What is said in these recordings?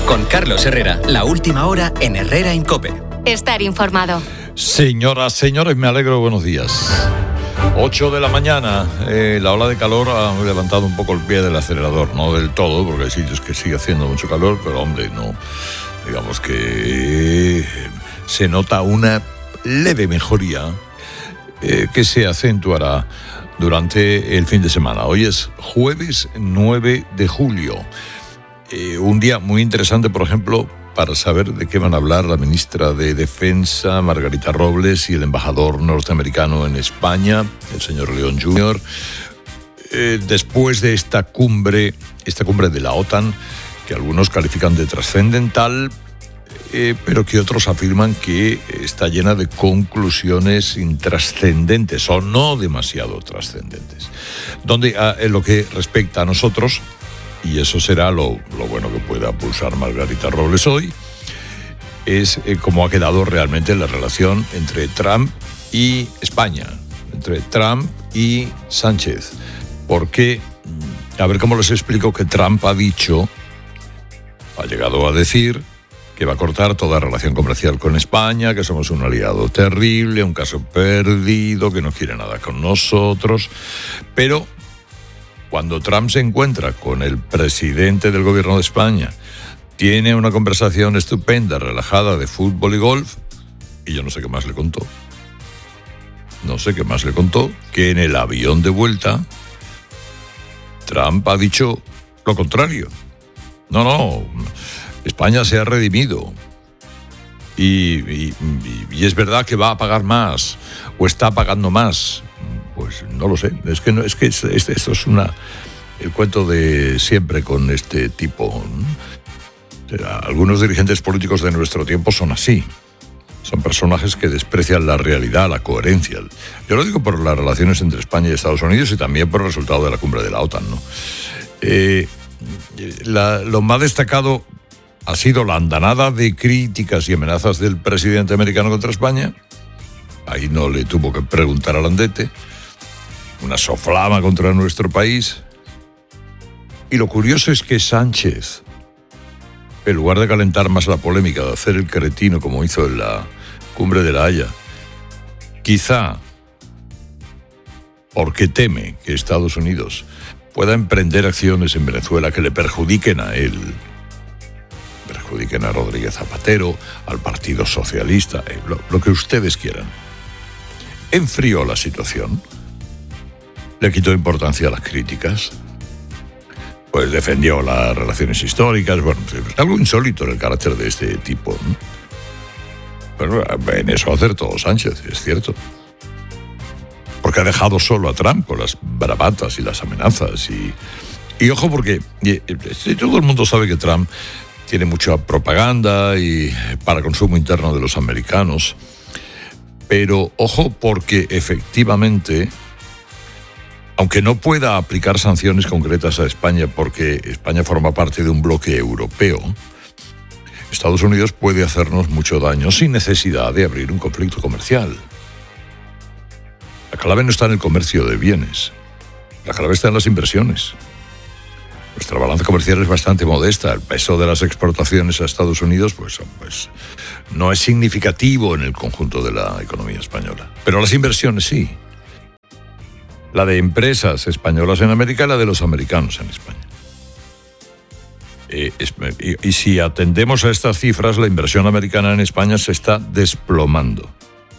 Con Carlos Herrera, la última hora en Herrera en COPE. Estar informado. Señoras, señores, me alegro, buenos días. 8 de la mañana, la ola de calor ha levantado un poco el pie del acelerador, no del todo, porque hay sitios que sigue haciendo mucho calor, pero hombre, no, digamos que se nota una leve mejoría que se acentuará durante el fin de semana. Hoy es jueves 9 de julio, un día muy interesante, por ejemplo, para saber de qué van a hablar la ministra de Defensa, Margarita Robles, y el embajador norteamericano en España, el señor León Jr., después de esta cumbre de la OTAN, que algunos califican de trascendental, pero que otros afirman que está llena de conclusiones intrascendentes o no demasiado trascendentes. Donde, en lo que respecta a nosotros, y eso será lo bueno que pueda pulsar Margarita Robles hoy, es cómo ha quedado realmente la relación entre Trump y España, entre Trump y Sánchez. Porque, a ver cómo les explico, que Trump ha llegado a decir que va a cortar toda relación comercial con España, que somos un aliado terrible, un caso perdido, que no quiere nada con nosotros, pero cuando Trump se encuentra con el presidente del gobierno de España, tiene una conversación estupenda, relajada, de fútbol y golf, y yo no sé qué más le contó. Que en el avión de vuelta, Trump ha dicho lo contrario. No, España se ha redimido. Y es verdad que va a pagar más, o está pagando más. Pues no lo sé, esto es el cuento de siempre con este tipo. Algunos dirigentes políticos de nuestro tiempo son así. Son personajes que desprecian la realidad, la coherencia. Yo lo digo por las relaciones entre España y Estados Unidos y también por el resultado de la cumbre de la OTAN, ¿no? Lo más destacado ha sido la andanada de críticas y amenazas del presidente americano contra España. Ahí no le tuvo que preguntar al andete. Una soflama contra nuestro país. Y lo curioso es que Sánchez, en lugar de calentar más la polémica, de hacer el cretino como hizo en la cumbre de La Haya, quizá porque teme que Estados Unidos pueda emprender acciones en Venezuela que le perjudiquen a él, perjudiquen a Rodríguez Zapatero, al Partido Socialista, lo que ustedes quieran, enfrió la situación. Le quitó importancia a las críticas, pues defendió las relaciones históricas, bueno, algo insólito en el carácter de este tipo, ¿no? Bueno, en eso acertó Sánchez, es cierto. Porque ha dejado solo a Trump con las bravatas y las amenazas. Y ojo, porque todo el mundo sabe que Trump tiene mucha propaganda y para consumo interno de los americanos. Pero ojo, porque efectivamente, aunque no pueda aplicar sanciones concretas a España porque España forma parte de un bloque europeo, Estados Unidos puede hacernos mucho daño sin necesidad de abrir un conflicto comercial. La clave no está en el comercio de bienes, la clave está en las inversiones. Nuestra balanza comercial es bastante modesta, el peso de las exportaciones a Estados Unidos pues no es significativo en el conjunto de la economía española, pero las inversiones sí. La de empresas españolas en América y la de los americanos en España. Y si atendemos a estas cifras, la inversión americana en España se está desplomando.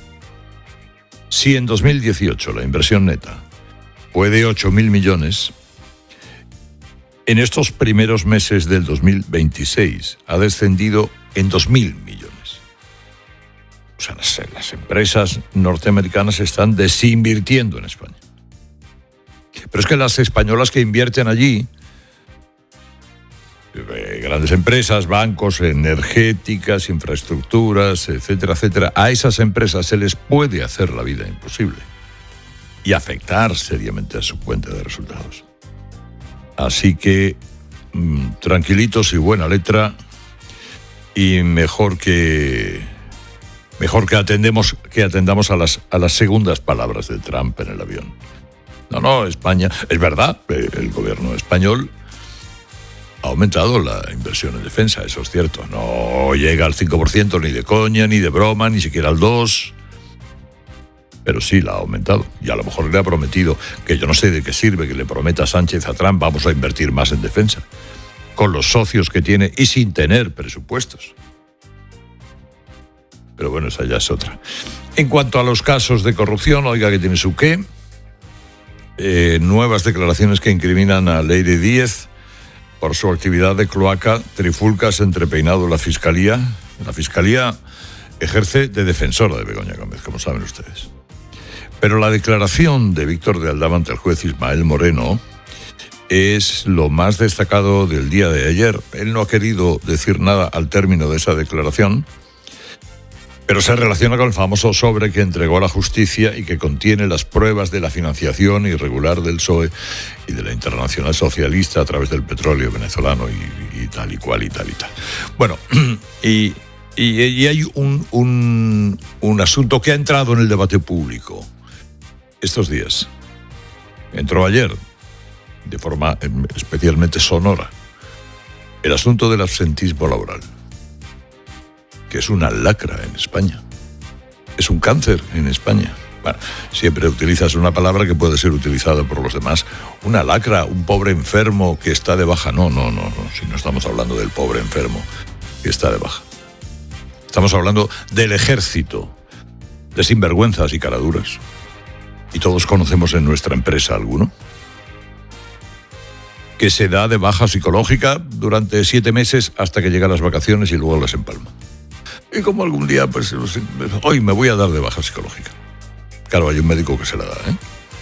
Si en 2018 la inversión neta fue de 8.000 millones, en estos primeros meses del 2026 ha descendido en 2.000 millones. O sea, las empresas norteamericanas están desinvirtiendo en España. Pero es que las españolas que invierten allí, grandes empresas, bancos, energéticas, infraestructuras, etcétera, etcétera, a esas empresas se les puede hacer la vida imposible y afectar seriamente a su cuenta de resultados. Así que tranquilitos y buena letra, y mejor que atendamos a las segundas palabras de Trump en el avión. No, España, es verdad, el gobierno español Ha aumentado la inversión en defensa, eso es cierto. No llega al 5% ni de coña, ni de broma, ni siquiera al 2%. Pero sí la ha aumentado. Y a lo mejor le ha prometido, que yo no sé de qué sirve que le prometa Sánchez a Trump, vamos a invertir más en defensa, con los socios que tiene y sin tener presupuestos. Pero bueno, esa ya es otra. En cuanto a los casos de corrupción, oiga que tiene su qué. Nuevas declaraciones que incriminan a Leire Díez por su actividad de cloaca, trifulcas entre Peinado y la Fiscalía. La Fiscalía ejerce de defensora de Begoña Gómez, como saben ustedes. Pero la declaración de Víctor de Aldama ante el juez Ismael Moreno es lo más destacado del día de ayer. Él no ha querido decir nada al término de esa declaración, pero se relaciona con el famoso sobre que entregó a la justicia y que contiene las pruebas de la financiación irregular del PSOE y de la Internacional Socialista a través del petróleo venezolano y tal y cual y tal y tal. Bueno, y hay un asunto que ha entrado en el debate público estos días. Entró ayer, de forma especialmente sonora, el asunto del absentismo laboral, que es una lacra en España. Es un cáncer en España. Bueno, siempre utilizas una palabra que puede ser utilizada por los demás. Una lacra, un pobre enfermo que está de baja. No, si no estamos hablando del pobre enfermo que está de baja. Estamos hablando del ejército de sinvergüenzas y caraduras. Y todos conocemos en nuestra empresa alguno que se da de baja psicológica durante 7 meses hasta que llegan las vacaciones y luego las empalma. Y como algún día, pues, hoy me voy a dar de baja psicológica. Claro, hay un médico que se la da, ¿eh?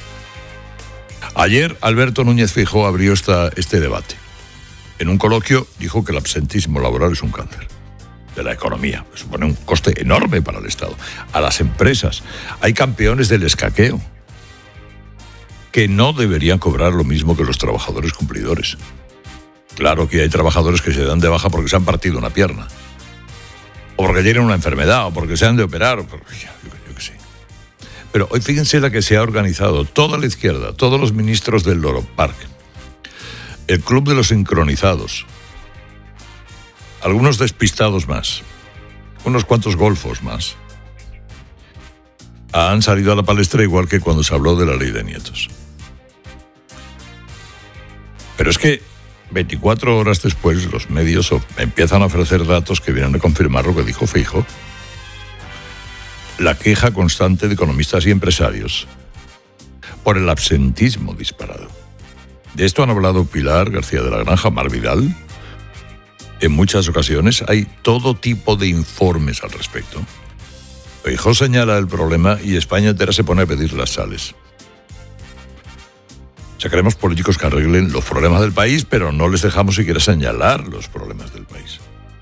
Ayer, Alberto Núñez Feijóo abrió este debate. En un coloquio dijo que el absentismo laboral es un cáncer de la economía. Supone un coste enorme para el Estado. A las empresas. Hay campeones del escaqueo que no deberían cobrar lo mismo que los trabajadores cumplidores. Claro que hay trabajadores que se dan de baja porque se han partido una pierna, o porque tienen una enfermedad, o porque se han de operar, yo qué sé. Pero hoy fíjense la que se ha organizado toda la izquierda, todos los ministros del Loro Park, el Club de los Sincronizados, algunos despistados más, unos cuantos golfos más, han salido a la palestra igual que cuando se habló de la ley de nietos. Pero es que 24 horas después los medios empiezan a ofrecer datos que vienen a confirmar lo que dijo Feijóo. La queja constante de economistas y empresarios por el absentismo disparado. De esto han hablado Pilar García de la Granja, Mar Vidal. En muchas ocasiones hay todo tipo de informes al respecto. Feijóo señala el problema y España entera se pone a pedir las sales. O sea, queremos políticos que arreglen los problemas del país, pero no les dejamos siquiera señalar los problemas del país.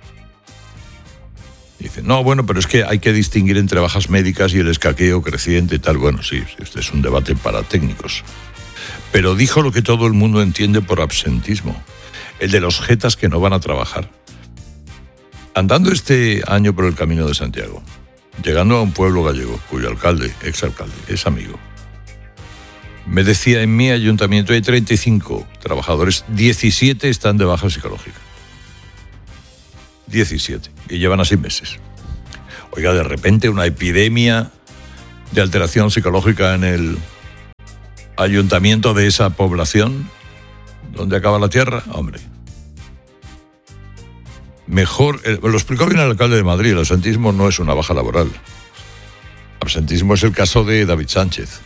Y dicen, no, bueno, pero es que hay que distinguir entre bajas médicas y el escaqueo creciente y tal. Bueno, sí, este es un debate para técnicos. Pero dijo lo que todo el mundo entiende por absentismo, el de los jetas que no van a trabajar. Andando este año por el Camino de Santiago, llegando a un pueblo gallego, cuyo alcalde, exalcalde, es amigo, me decía, en mi ayuntamiento hay 35 trabajadores, 17 están de baja psicológica. 17. Y llevan así meses. Oiga, de repente una epidemia de alteración psicológica en el ayuntamiento de esa población, donde acaba la tierra, hombre. Mejor, lo explicó bien el alcalde de Madrid, el absentismo no es una baja laboral. Absentismo es el caso de David Sánchez.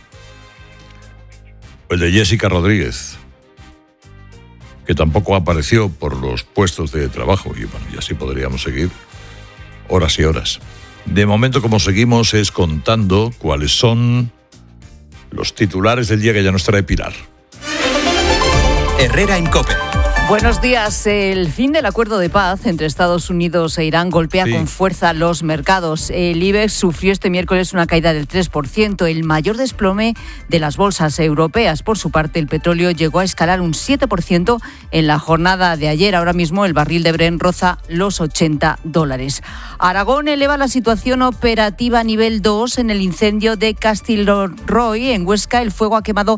El de Jessica Rodríguez, que tampoco apareció por los puestos de trabajo, y bueno, y así podríamos seguir horas y horas. De momento, como seguimos, es contando cuáles son los titulares del día que ya nos trae Pilar. Herrera en COPE. Buenos días. El fin del acuerdo de paz entre Estados Unidos e Irán golpea con fuerza los mercados. El IBEX sufrió este miércoles una caída del 3%, el mayor desplome de las bolsas europeas. Por su parte, el petróleo llegó a escalar un 7% en la jornada de ayer. Ahora mismo el barril de Brent roza los $80. Aragón eleva la situación operativa a nivel 2 en el incendio de Castilroy. En Huesca, el fuego ha quemado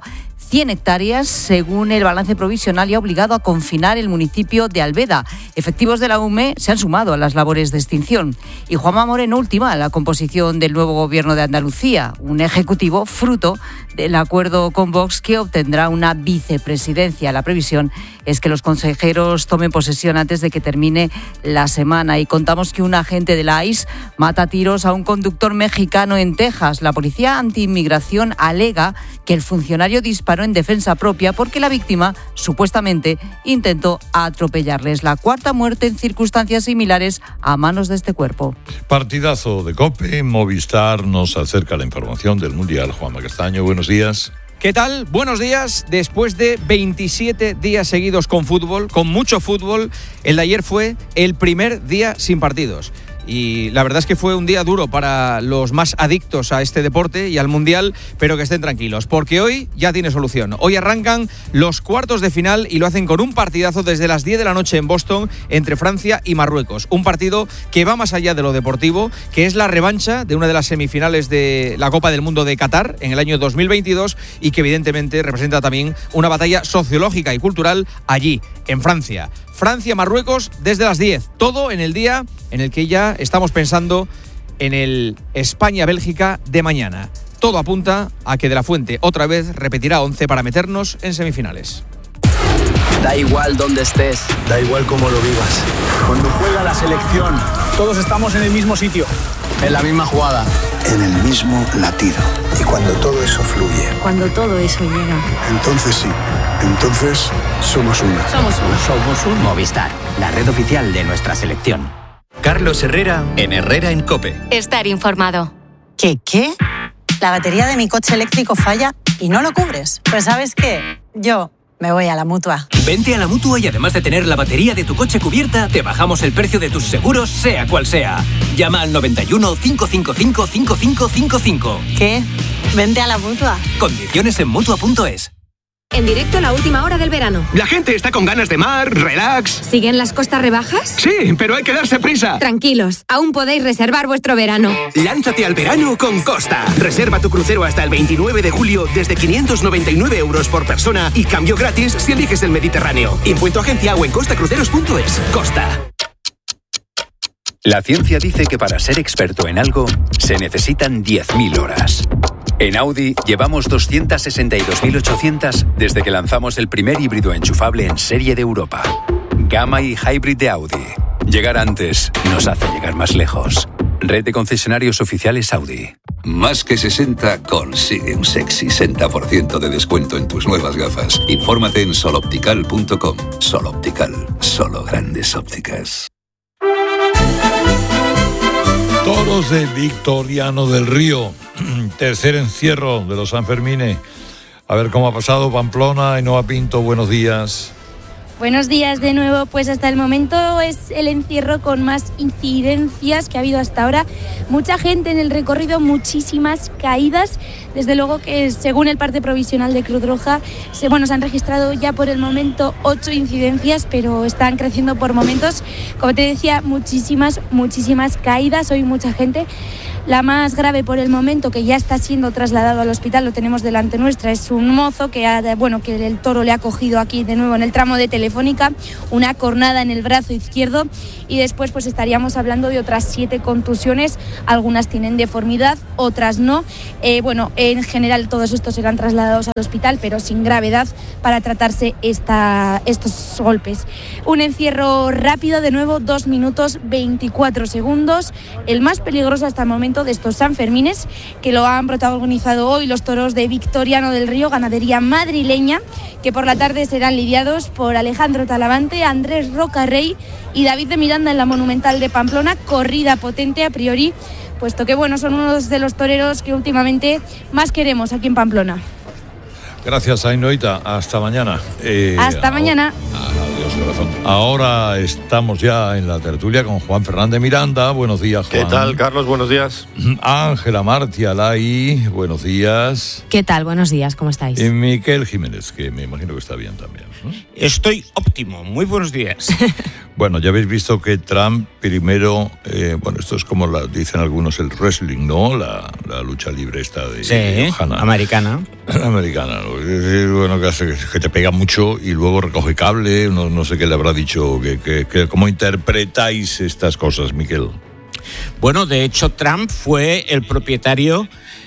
100 hectáreas, según el balance provisional, y ha obligado a confinar el municipio de Albeda. Efectivos de la UME se han sumado a las labores de extinción. Y Juanma Moreno ultima la composición del nuevo gobierno de Andalucía, un ejecutivo fruto del acuerdo con Vox que obtendrá una vicepresidencia. La previsión es que los consejeros tomen posesión antes de que termine la semana. Y contamos que un agente de la ICE mata a tiros a un conductor mexicano en Texas. La policía antiinmigración alega que el funcionario disparó en defensa propia porque la víctima supuestamente intentó atropellarles. La cuarta muerte en circunstancias similares a manos de este cuerpo. Partidazo de COPE, Movistar nos acerca la información del Mundial. Juanma Castaño, buenos días. ¿Qué tal? Buenos días. Después de 27 días seguidos con fútbol, con mucho fútbol, el de ayer fue el primer día sin partidos. Y la verdad es que fue un día duro para los más adictos a este deporte y al Mundial, pero que estén tranquilos, porque hoy ya tiene solución. Hoy arrancan los cuartos de final y lo hacen con un partidazo desde las 10 de la noche en Boston entre Francia y Marruecos. Un partido que va más allá de lo deportivo, que es la revancha de una de las semifinales de la Copa del Mundo de Qatar en el año 2022 y que evidentemente representa también una batalla sociológica y cultural allí, en Francia. Francia-Marruecos desde las 10, todo en el día en el que ya estamos pensando en el España-Bélgica de mañana. Todo apunta a que De la Fuente otra vez repetirá 11 para meternos en semifinales. Da igual dónde estés, da igual cómo lo vivas. Cuando juega la selección, todos estamos en el mismo sitio, en la misma jugada, en el mismo latido. Y cuando todo eso fluye, cuando todo eso llega, entonces sí, entonces somos una. Somos uno. Movistar, la red oficial de nuestra selección. Carlos Herrera en Herrera en COPE. Estar informado. ¿Qué? La batería de mi coche eléctrico falla y no lo cubres. Pues ¿sabes qué? Yo me voy a la Mutua. Vente a la Mutua y además de tener la batería de tu coche cubierta, te bajamos el precio de tus seguros, sea cual sea. Llama al 91 555 5555. ¿Qué? Vente a la Mutua. Condiciones en Mutua.es. En directo la última hora del verano. La gente está con ganas de mar, relax. ¿Siguen las costas rebajas? Sí, pero hay que darse prisa. Tranquilos, aún podéis reservar vuestro verano. Lánzate al verano con Costa. Reserva tu crucero hasta el 29 de julio desde 599 euros por persona y cambio gratis si eliges el Mediterráneo. Info agencia o en costacruceros.es. Costa. La ciencia dice que para ser experto en algo se necesitan 10.000 horas. En Audi llevamos 262.800 desde que lanzamos el primer híbrido enchufable en serie de Europa. Gamma y Hybrid de Audi. Llegar antes nos hace llegar más lejos. Red de concesionarios oficiales Audi. Más que 60 consigue un sexy 60% de descuento en tus nuevas gafas. Infórmate en soloptical.com. Sol Optical, solo grandes ópticas. Toros de Victoriano del Río, tercer encierro de los Sanfermines. A ver cómo ha pasado Pamplona. Ainhoa Pinto, buenos días. Buenos días de nuevo. Pues hasta el momento es el encierro con más incidencias que ha habido hasta ahora. Mucha gente en el recorrido, muchísimas caídas. Desde luego que según el parte provisional de Cruz Roja, se han registrado ya por el momento 8 incidencias, pero están creciendo por momentos. Como te decía, muchísimas caídas. Hoy mucha gente. La más grave por el momento, que ya está siendo trasladado al hospital, lo tenemos delante nuestra, es un mozo que el toro le ha cogido aquí de nuevo en el tramo de Telefónica, una cornada en el brazo izquierdo, y después pues estaríamos hablando de otras 7 contusiones. Algunas tienen deformidad, otras no. En general todos estos serán trasladados al hospital, pero sin gravedad, para tratarse estos golpes. Un encierro rápido, de nuevo, 2 minutos 24 segundos, el más peligroso hasta el momento de estos Sanfermines, que lo han protagonizado hoy los toros de Victoriano del Río, ganadería madrileña, que por la tarde serán lidiados por Alejandro Talavante, Andrés Rocarrey y David de Miranda en la Monumental de Pamplona. Corrida potente a priori, puesto que son unos de los toreros que últimamente más queremos aquí en Pamplona. Gracias, Ainhoita. Hasta mañana. Hasta mañana. Adiós. Dios, corazón. Ahora estamos ya en la tertulia con Juan Fernández Miranda. Buenos días, Juan. ¿Qué tal, Carlos? Buenos días. Ángela Martialay. Buenos días. ¿Qué tal? Buenos días, ¿cómo estáis? Y Miquel Jiménez, que me imagino que está bien también, ¿no? Estoy óptimo. Muy buenos días. Bueno, ya habéis visto que Trump primero, esto es como dicen algunos el wrestling, ¿no? La lucha libre esta de Johanna. Americana. Americana, ¿no? Es decir, bueno, que te pega mucho y luego recoge cable, no sé qué le habrá dicho, ¿cómo interpretáis estas cosas, Miquel? Bueno, de hecho, Trump fue el propietario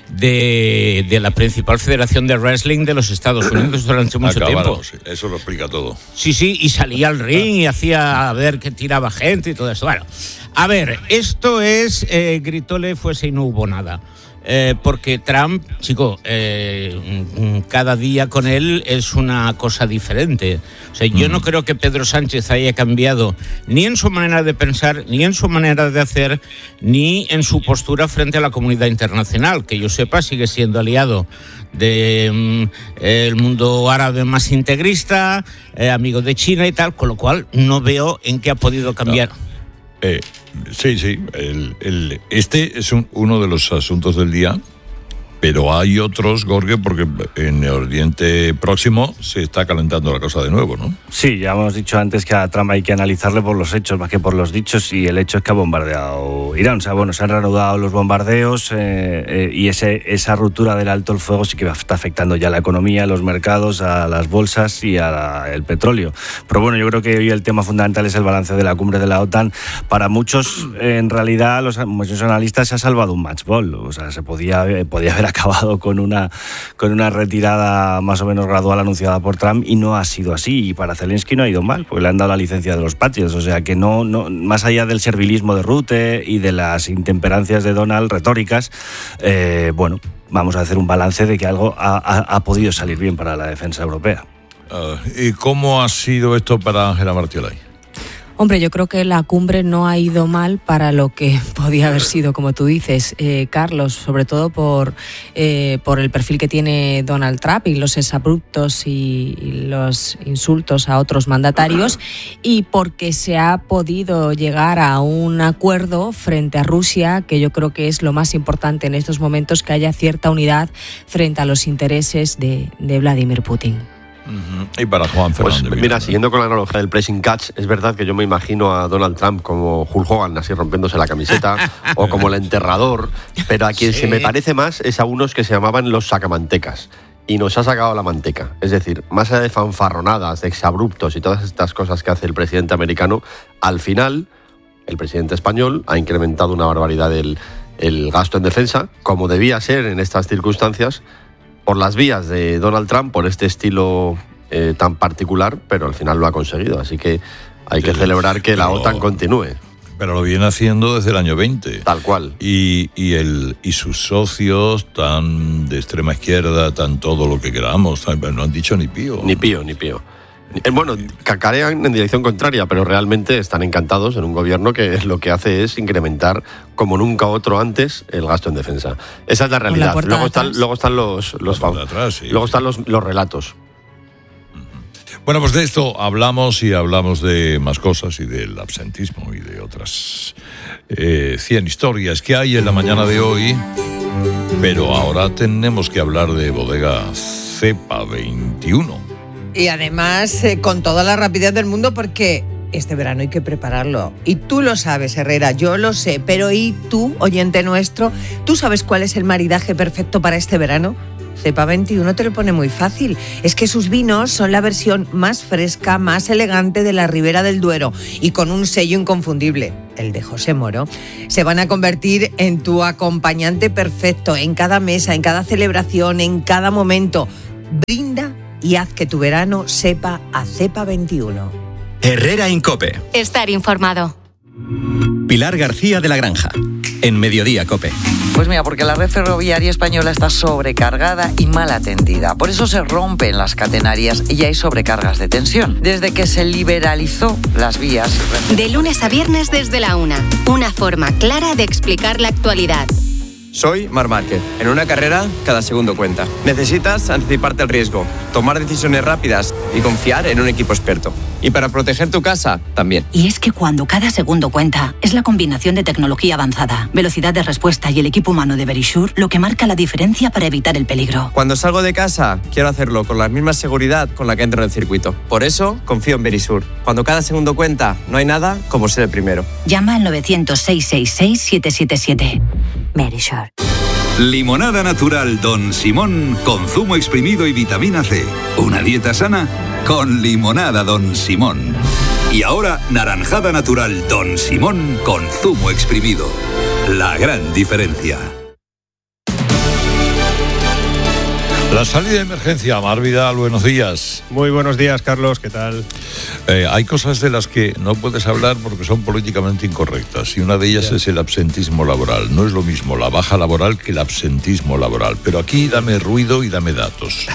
de la principal federación de wrestling de los Estados Unidos durante mucho tiempo. Sí, eso lo explica todo. Sí, y salía al ring y hacía a ver que tiraba gente y todo eso. Bueno, a ver, esto es gritóle fuese y no hubo nada. Porque Trump, chico, cada día con él es una cosa diferente. O sea, yo no creo que Pedro Sánchez haya cambiado ni en su manera de pensar, ni en su manera de hacer, ni en su postura frente a la comunidad internacional. Que yo sepa, sigue siendo aliado de el mundo árabe más integrista, amigo de China y tal, con lo cual no veo en qué ha podido cambiar. Sí. Este es uno de los asuntos del día, pero hay otros, Jorge, porque en el Oriente Próximo se está calentando la cosa de nuevo, ¿no? Sí, ya hemos dicho antes que a Trump hay que analizarle por los hechos más que por los dichos, y el hecho es que ha bombardeado Irán. O sea, se han reanudado los bombardeos y esa ruptura del alto el fuego sí que está afectando ya a la economía, a los mercados, a las bolsas y al petróleo. Pero bueno, yo creo que hoy el tema fundamental es el balance de la cumbre de la OTAN. Para muchos, en realidad, muchos analistas, se ha salvado un match ball. O sea, se podía haber acabado con una retirada más o menos gradual anunciada por Trump, y no ha sido así. Y para Zelensky no ha ido mal, porque le han dado la licencia de los Patriots. O sea que no más allá del servilismo de Rutte y de las intemperancias de Donald retóricas, vamos a hacer un balance de que algo ha podido salir bien para la defensa europea. ¿Y cómo ha sido esto para Ángela Martialay? Hombre, yo creo que la cumbre no ha ido mal para lo que podía haber sido, como tú dices, Carlos, sobre todo por el perfil que tiene Donald Trump y los exabruptos y los insultos a otros mandatarios, y porque se ha podido llegar a un acuerdo frente a Rusia, que yo creo que es lo más importante en estos momentos, que haya cierta unidad frente a los intereses de Vladimir Putin. Y para Juan Fernández. Pues mira, siguiendo con la analogía del pressing catch, es verdad que yo me imagino a Donald Trump como Hulk Hogan, así rompiéndose la camiseta, o como el enterrador, pero a quien se me parece más es a unos que se llamaban los sacamantecas. Y nos ha sacado la manteca. Es decir, más allá de fanfarronadas, de exabruptos y todas estas cosas que hace el presidente americano, al final el presidente español ha incrementado una barbaridad el gasto en defensa, como debía ser en estas circunstancias, por las vías de Donald Trump, por este estilo tan particular, pero al final lo ha conseguido. Así que hay que celebrar que la OTAN continúe. Pero lo viene haciendo desde el año 20. Tal cual. Y sus socios, tan de extrema izquierda, tan todo lo que queramos, no han dicho ni pío. Ni pío. Bueno, cacarean en dirección contraria, pero realmente están encantados en un gobierno que lo que hace es incrementar como nunca otro antes el gasto en defensa. Esa es la realidad. Luego están los relatos. Bueno, pues de esto hablamos de más cosas, y del absentismo y de otras 100 historias que hay en la mañana de hoy. Pero ahora tenemos que hablar de Bodega Cepa 21. Y además con toda la rapidez del mundo, porque este verano hay que prepararlo. Y tú lo sabes, Herrera, yo lo sé. Pero ¿y tú, oyente nuestro? ¿Tú sabes cuál es el maridaje perfecto para este verano? Cepa 21 te lo pone muy fácil. Es que sus vinos son la versión más fresca, más elegante de la Ribera del Duero, y con un sello inconfundible, el de José Moro. Se van a convertir en tu acompañante perfecto, en cada mesa, en cada celebración, en cada momento. Brinda y haz que tu verano sepa a Cepa 21. Herrera en COPE. Estar informado. Pilar García de la Granja, en Mediodía COPE. Pues mira, porque la red ferroviaria española está sobrecargada y mal atendida. Por eso se rompen las catenarias y hay sobrecargas de tensión. Desde que se liberalizó las vías. De lunes a viernes desde la 1. Una forma clara de explicar la actualidad. Soy Marc Márquez. En una carrera, cada segundo cuenta. Necesitas anticiparte al riesgo, tomar decisiones rápidas y confiar en un equipo experto. Y para proteger tu casa, también. Y es que cuando cada segundo cuenta, es la combinación de tecnología avanzada, velocidad de respuesta y el equipo humano de Verisure lo que marca la diferencia para evitar el peligro. Cuando salgo de casa, quiero hacerlo con la misma seguridad con la que entro en el circuito. Por eso, confío en Verisure. Cuando cada segundo cuenta, no hay nada como ser el primero. Llama al 900-666-777. Verisure. Limonada natural Don Simón con zumo exprimido y vitamina C. Una dieta sana con limonada Don Simón. Y ahora naranjada natural Don Simón con zumo exprimido. La gran diferencia. La salida de emergencia, Mar Vidal, buenos días. Muy buenos días, Carlos, ¿qué tal? Hay cosas de las que no puedes hablar porque son políticamente incorrectas y una de ellas es el absentismo laboral. No es lo mismo la baja laboral que el absentismo laboral, pero aquí dame ruido y dame datos.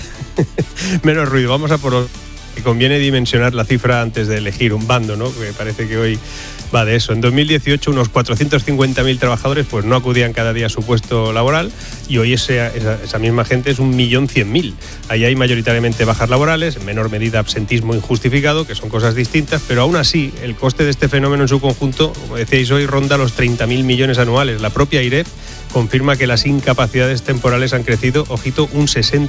Menos ruido, vamos a por... Conviene dimensionar la cifra antes de elegir un bando, ¿no? Que parece que hoy va de eso. En 2018 unos 450.000 trabajadores pues no acudían cada día a su puesto laboral y hoy esa misma gente es 1.100.000. Ahí hay mayoritariamente bajas laborales, en menor medida absentismo injustificado, que son cosas distintas, pero aún así el coste de este fenómeno en su conjunto, como decíais hoy, ronda los 30.000 millones anuales. La propia IREF confirma que las incapacidades temporales han crecido, ojito, un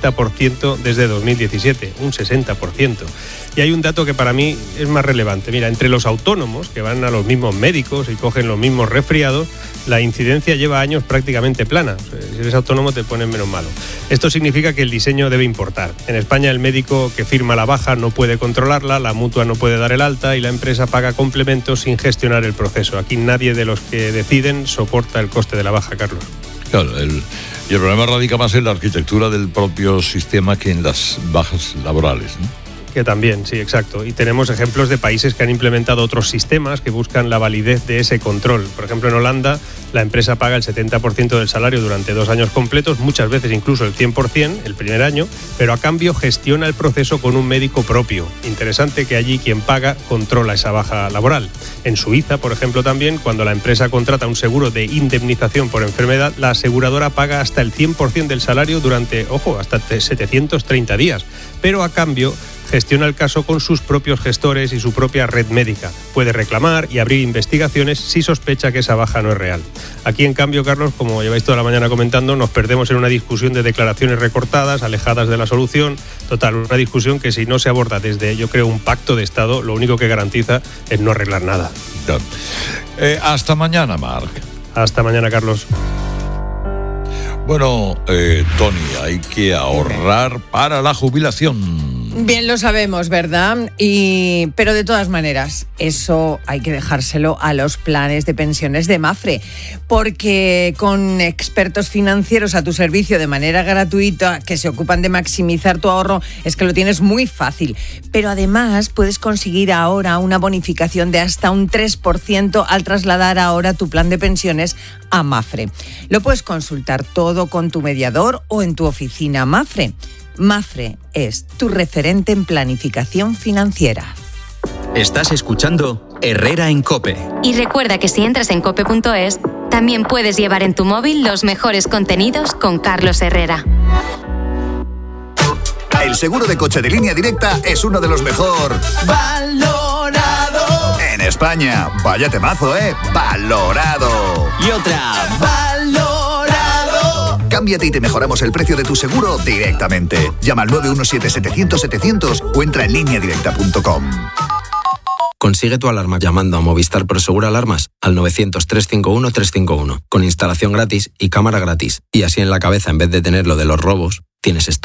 60% desde 2017, un 60%. Y hay un dato que para mí es más relevante. Mira, entre los autónomos, que van a los mismos médicos y cogen los mismos resfriados, la incidencia lleva años prácticamente plana. O sea, si eres autónomo te ponen menos malo. Esto significa que el diseño debe importar. En España el médico que firma la baja no puede controlarla, la mutua no puede dar el alta y la empresa paga complementos sin gestionar el proceso. Aquí nadie de los que deciden soporta el coste de la baja, Carlos. Claro, y el problema radica más en la arquitectura del propio sistema que en las bajas laborales, ¿no? Que también, sí, exacto. Y tenemos ejemplos de países que han implementado otros sistemas que buscan la validez de ese control. Por ejemplo, en Holanda, la empresa paga el 70% del salario durante 2 años completos, muchas veces incluso el 100% el primer año, pero a cambio gestiona el proceso con un médico propio. Interesante que allí quien paga controla esa baja laboral. En Suiza, por ejemplo, también, cuando la empresa contrata un seguro de indemnización por enfermedad, la aseguradora paga hasta el 100% del salario durante, ojo, hasta 730 días. Pero a cambio gestiona el caso con sus propios gestores y su propia red médica. Puede reclamar y abrir investigaciones si sospecha que esa baja no es real. Aquí, en cambio, Carlos, como lleváis toda la mañana comentando, nos perdemos en una discusión de declaraciones recortadas, alejadas de la solución. Total, una discusión que si no se aborda desde, yo creo, un pacto de Estado, lo único que garantiza es no arreglar nada. Hasta mañana, Marc. Hasta mañana, Carlos. Bueno, Tony, hay que ahorrar para la jubilación. Bien lo sabemos, ¿verdad? Pero de todas maneras, eso hay que dejárselo a los planes de pensiones de Mapfre, porque con expertos financieros a tu servicio de manera gratuita que se ocupan de maximizar tu ahorro, es que lo tienes muy fácil. Pero además puedes conseguir ahora una bonificación de hasta un 3% al trasladar ahora tu plan de pensiones a Mapfre. Lo puedes consultar todo con tu mediador o en tu oficina Mapfre. Mapfre es tu referente en planificación financiera. Estás escuchando Herrera en COPE. Y recuerda que si entras en cope.es, también puedes llevar en tu móvil los mejores contenidos con Carlos Herrera. El seguro de coche de Línea Directa es uno de los mejor valorado en España. Vaya temazo, valorado. Y otra, valorado. Cámbiate y te mejoramos el precio de tu seguro directamente. Llama al 917-700-700 o entra en lineadirecta.com. Consigue tu alarma llamando a Movistar Prosegura Alarmas al 900-351-351 con instalación gratis y cámara gratis. Y así en la cabeza, en vez de tener lo de los robos, tienes esto.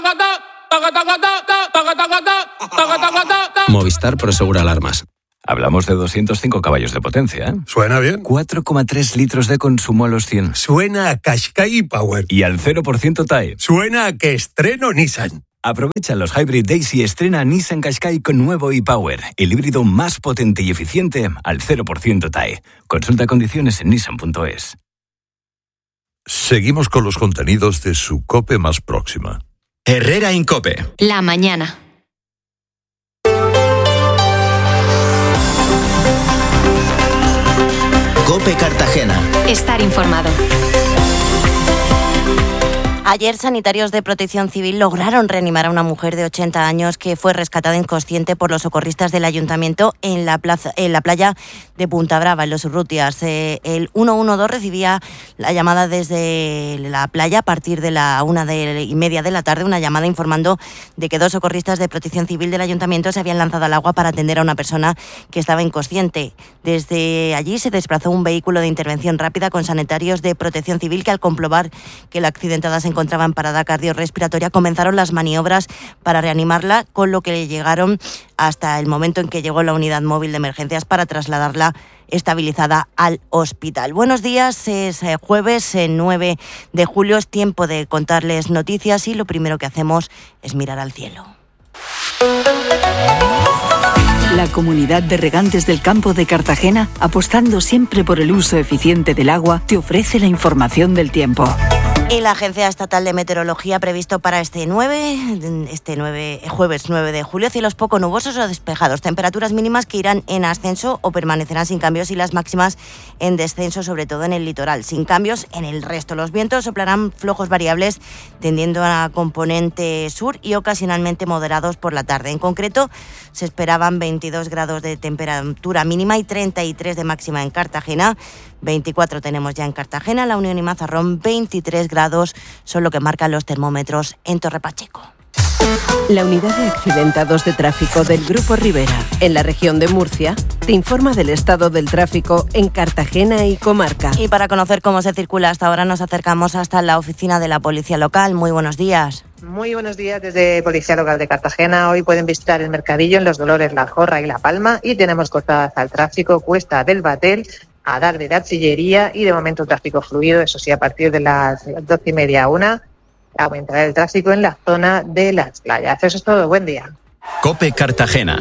Movistar Prosegura Alarmas. Hablamos de 205 caballos de potencia, ¿eh? Suena bien. 4,3 litros de consumo a los 100. Suena a Qashqai Power. Y al 0% TAE. Suena a que estreno Nissan. Aprovecha los Hybrid Days y estrena Nissan Qashqai con nuevo e-Power, el híbrido más potente y eficiente al 0% TAE. Consulta condiciones en nissan.es. Seguimos con los contenidos de su COPE más próxima. Herrera en COPE. La mañana. COPE Cartagena. Estar informado. Ayer, sanitarios de Protección Civil lograron reanimar a una mujer de 80 años que fue rescatada inconsciente por los socorristas del ayuntamiento en la playa de Punta Brava, en Los Urrutias. El 112 recibía la llamada desde la playa a partir de la 1:30 de la tarde, una llamada informando de que 2 socorristas de Protección Civil del ayuntamiento se habían lanzado al agua para atender a una persona que estaba inconsciente. Desde allí se desplazó un vehículo de intervención rápida con sanitarios de Protección Civil que, al comprobar que la accidentada se encontraba en parada cardiorrespiratoria, comenzaron las maniobras para reanimarla, con lo que llegaron hasta el momento en que llegó la unidad móvil de emergencias para trasladarla estabilizada al hospital. Buenos días, es jueves 9 de julio, es tiempo de contarles noticias y lo primero que hacemos es mirar al cielo. La Comunidad de Regantes del Campo de Cartagena, apostando siempre por el uso eficiente del agua, te ofrece la información del tiempo. Y la Agencia Estatal de Meteorología ha previsto para este jueves 9 de julio cielos poco nubosos o despejados, temperaturas mínimas que irán en ascenso o permanecerán sin cambios y las máximas en descenso, sobre todo en el litoral, sin cambios en el resto. Los vientos soplarán flojos variables tendiendo a componente sur y ocasionalmente moderados por la tarde. En concreto, se esperaban 22 grados de temperatura mínima y 33 de máxima en Cartagena. 24 tenemos ya en Cartagena, La Unión y Mazarrón. 23 grados son lo que marcan los termómetros en Torre Pacheco. La unidad de accidentados de tráfico del Grupo Rivera, en la región de Murcia, te informa del estado del tráfico en Cartagena y comarca. Y para conocer cómo se circula hasta ahora nos acercamos hasta la oficina de la Policía Local. Muy buenos días. Muy buenos días desde Policía Local de Cartagena. Hoy pueden visitar el Mercadillo en Los Dolores, La Jorra y La Palma, y tenemos cortadas al tráfico Cuesta del Batel a Darde de Artillería y de momento tráfico fluido. Eso sí, a partir de las 12:30 a 1 aumentará el tráfico en la zona de las playas. Eso es todo. Buen día. COPE Cartagena.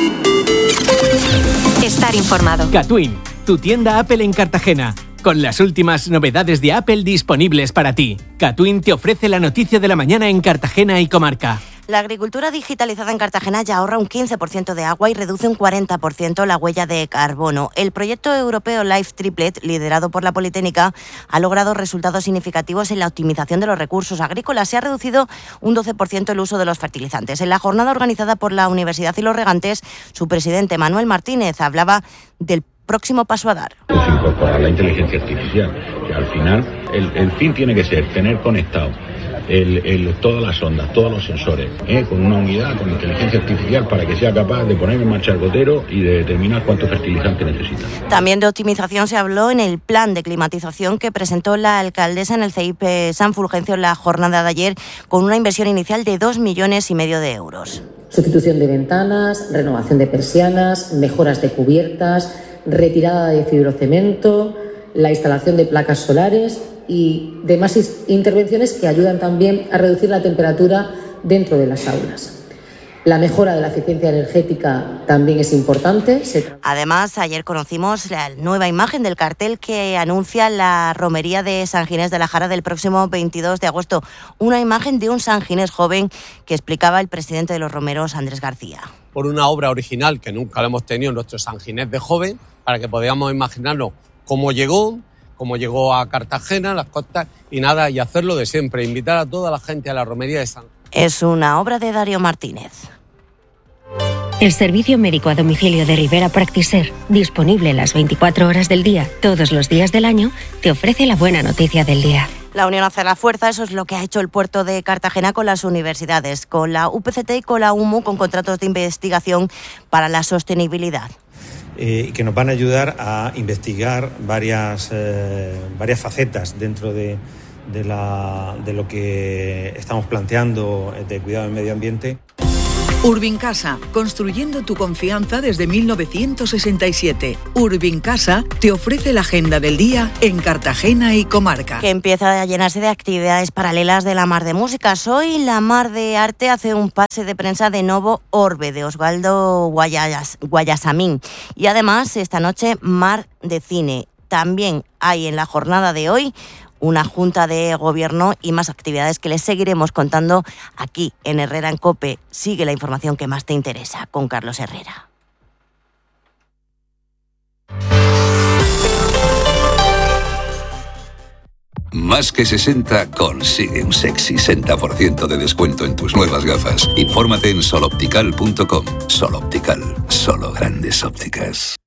Estar informado. Catwin, tu tienda Apple en Cartagena, con las últimas novedades de Apple disponibles para ti. Catwin te ofrece la noticia de la mañana en Cartagena y comarca. La agricultura digitalizada en Cartagena ya ahorra un 15% de agua y reduce un 40% la huella de carbono. El proyecto europeo Life Triplet, liderado por la Politécnica, ha logrado resultados significativos en la optimización de los recursos agrícolas. Se ha reducido un 12% el uso de los fertilizantes. En la jornada organizada por la Universidad y los Regantes, su presidente Manuel Martínez hablaba del próximo paso a dar. Es incorporar la inteligencia artificial, que al final el fin tiene que ser tener conectado todas las ondas, todos los sensores, con una unidad, con inteligencia artificial, para que sea capaz de poner en marcha el gotero y de determinar cuánto fertilizante necesita. También de optimización se habló en el plan de climatización que presentó la alcaldesa en el CEIP San Fulgencio en la jornada de ayer, con una inversión inicial de 2,5 millones de euros. Sustitución de ventanas, renovación de persianas, mejoras de cubiertas, retirada de fibrocemento, la instalación de placas solares y demás intervenciones que ayudan también a reducir la temperatura dentro de las aulas. La mejora de la eficiencia energética también es importante. Además, ayer conocimos la nueva imagen del cartel que anuncia la romería de San Ginés de la Jara del próximo 22 de agosto. Una imagen de un San Ginés joven que explicaba el presidente de los romeros, Andrés García. Por una obra original que nunca lo hemos tenido en nuestro San Ginés de joven, para que podamos imaginarnos cómo llegó a Cartagena, las costas, y hacerlo de siempre, invitar a toda la gente a la romería de San. Es una obra de Darío Martínez. El servicio médico a domicilio de Rivera Practiser, disponible las 24 horas del día, todos los días del año, te ofrece la buena noticia del día. La unión hace la fuerza, eso es lo que ha hecho el puerto de Cartagena con las universidades, con la UPCT y con la UMU, con contratos de investigación para la sostenibilidad. Que nos van a ayudar a investigar varias facetas dentro de lo que estamos planteando de cuidado del medio ambiente. Urbincasa, construyendo tu confianza desde 1967. Urbincasa te ofrece la agenda del día en Cartagena y comarca. Que empieza a llenarse de actividades paralelas de la Mar de Músicas. Hoy la Mar de Arte hace un pase de prensa de Novo Orbe, de Osvaldo Guayasamín. Y además, esta noche, Mar de Cine. También hay en la jornada de hoy una junta de gobierno y más actividades que les seguiremos contando aquí en Herrera en COPE. Sigue la información que más te interesa con Carlos Herrera. Más que 60 consigue un sexy 60% de descuento en tus nuevas gafas. Infórmate en soloptical.com. Soloptical, solo grandes ópticas.